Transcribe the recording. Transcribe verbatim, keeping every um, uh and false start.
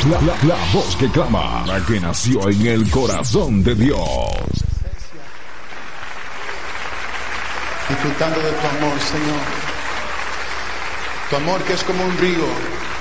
La, la, la voz que clama, la que nació en el corazón de Dios. Disfrutando de tu amor, Señor. Tu amor que es como un río